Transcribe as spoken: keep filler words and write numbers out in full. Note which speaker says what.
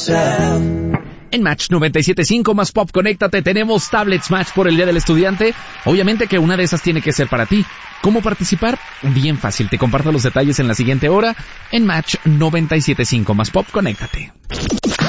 Speaker 1: En Match noventa y siete punto cinco más Pop, conéctate, tenemos tablets Match por el Día del Estudiante. Obviamente que una de esas tiene que ser para ti. ¿Cómo participar? Bien fácil, te comparto los detalles en la siguiente hora. En Match noventa y siete punto cinco más Pop, conéctate.